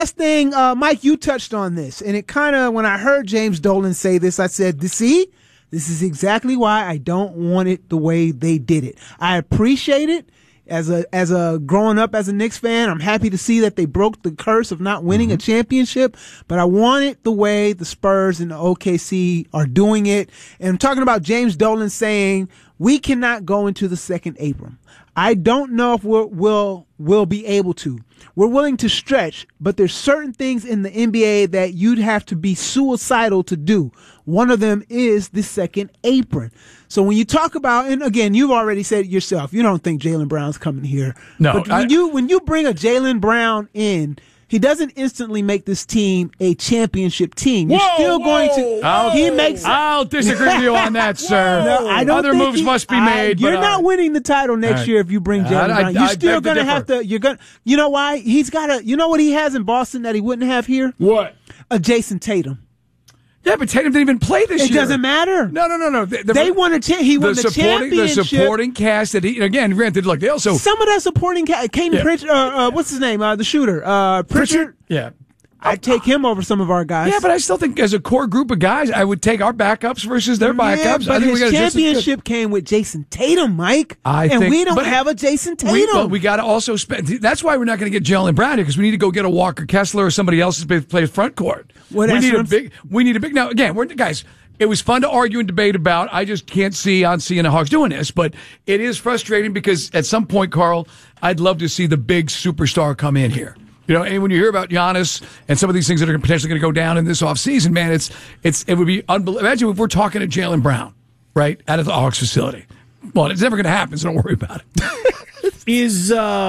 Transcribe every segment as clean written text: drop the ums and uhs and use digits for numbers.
Last thing, Mike, you touched on this, and it kind of, when I heard James Dolan say this, I said, see, this is exactly why I don't want it the way they did it. I appreciate it. As a growing up as a Knicks fan, I'm happy to see that they broke the curse of not winning a championship, but I want it the way the Spurs and the OKC are doing it. And I'm talking about James Dolan saying we cannot go into the second Abram. I don't know if we'll be able to. We're willing to stretch, but there's certain things in the NBA that you'd have to be suicidal to do. One of them is the second apron. So when you talk about, and again, you've already said it yourself, you don't think Jaylen Brown's coming here. No. But when you bring a Jaylen Brown in, he doesn't instantly make this team a championship team. You're still going to. I'll disagree with you on that, sir. No, I don't Other moves must be made. You're not winning the title next year if you bring Jaylen Brown. You're still going to have to. You're going. You know why? He's got a. You know what he has in Boston that he wouldn't have here? What? A Jason Tatum. Yeah, but Tatum didn't even play this year. It doesn't matter. No. They won he won the championship. The supporting cast that again, granted, look, they also some of that supporting cast. Caden Pritchard, what's his name? The shooter, Pritchard. Yeah. I'd take him over some of our guys. Yeah, but I still think as a core group of guys, I would take our backups versus their backups. But I think his championship came with Jason Tatum, Mike. We don't have a Jason Tatum. We got to also spend. That's why we're not going to get Jaylen Brown here, because we need to go get a Walker Kessler or somebody else to play front court. We need a big. Now again, guys. It was fun to argue and debate about. I just can't see seeing the Hawks doing this, but it is frustrating because at some point, Carl, I'd love to see the big superstar come in here. You know, and when you hear about Giannis and some of these things that are potentially going to go down in this offseason, man, it would be unbelievable. Imagine if we're talking to Jaylen Brown, right, out of the Hawks facility. Well, it's never going to happen, so don't worry about it. Is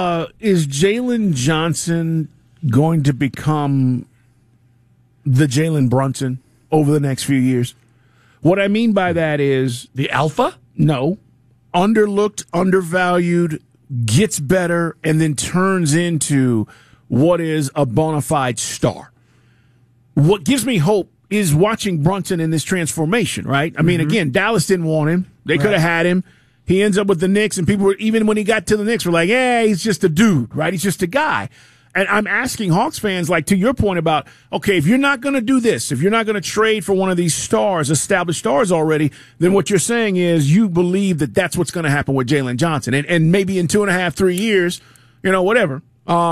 Jalen Johnson going to become the Jalen Brunson over the next few years? What I mean by that is the alpha? No. Underlooked, undervalued, gets better, and then turns into what is a bona fide star. What gives me hope is watching Brunson in this transformation, right? I mean, again, Dallas didn't want him. They could have had him. He ends up with the Knicks, and people were, even when he got to the Knicks, were like, yeah, he's just a dude, right? He's just a guy. And I'm asking Hawks fans, like, to your point about, okay, if you're not going to do this, if you're not going to trade for one of these stars, established stars already, then what you're saying is you believe that that's what's going to happen with Jalen Johnson. And maybe in 2.5, 3 years, whatever.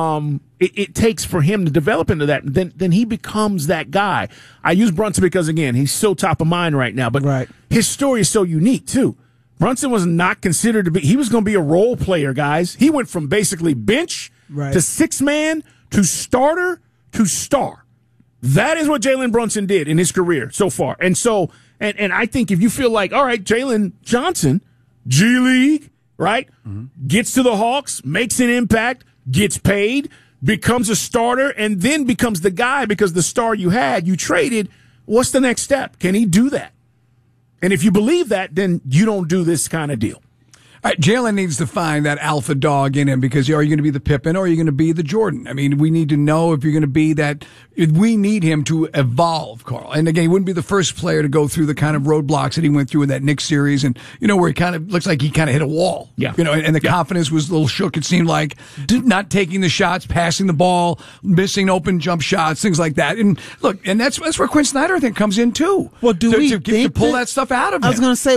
It takes for him to develop into that. Then he becomes that guy. I use Brunson because, again, he's so top of mind right now. But his story is so unique, too. Brunson was not considered to be – he was going to be a role player, guys. He went from basically bench to six-man to starter to star. That is what Jalen Brunson did in his career so far. And so – and I think if you feel like, all right, Jalen Johnson, G League, right, gets to the Hawks, makes an impact, gets paid, becomes a starter, and then becomes the guy because the star you traded, what's the next step? Can he do that? And if you believe that, then you don't do this kind of deal. All right, Jalen needs to find that alpha dog in him because are you going to be the Pippen or are you going to be the Jordan? I mean, we need to know if you're going to be that. We need him to evolve, Carl. And again, he wouldn't be the first player to go through the kind of roadblocks that he went through in that Knicks series, and where he kind of looks like he kind of hit a wall. Yeah. And the confidence was a little shook. It seemed like not taking the shots, passing the ball, missing open jump shots, things like that. And look, and that's where Quinn Snyder I think comes in too. Well, to pull that stuff out of him? I was going to say,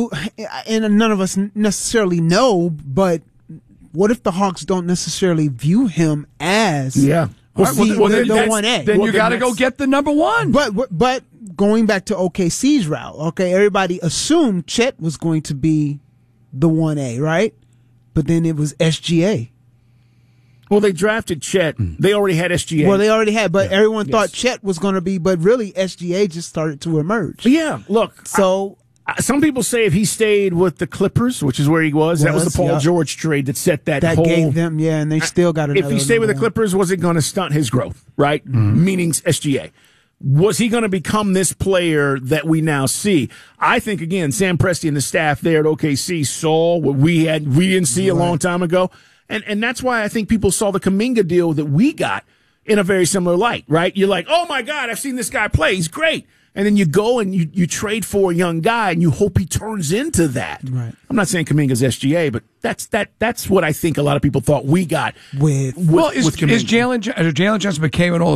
and none of us necessarily know, but what if the Hawks don't necessarily view him as the 1A? Then you got to go get the number one. But going back to OKC's route, okay, everybody assumed Chet was going to be the 1A, right? But then it was SGA. Well, they drafted Chet. They already had SGA. Well, they already had, but everyone thought Chet was going to be, but really SGA just started to emerge. Yeah, look. So some people say if he stayed with the Clippers, which is where he was, that was the Paul George trade that set that whole... That gave them, and they still got another... If he stayed with the Clippers, was it going to stunt his growth, right? Meaning SGA. Was he going to become this player that we now see? I think, again, Sam Presti and the staff there at OKC saw what we didn't see a long time ago. And that's why I think people saw the Kuminga deal that we got in a very similar light, right? You're like, oh, my God, I've seen this guy play. He's great. And then you go and you trade for a young guy and you hope he turns into that. Right. I'm not saying Kuminga's SGA, but that's what I think a lot of people thought we got is Jalen Johnson became an all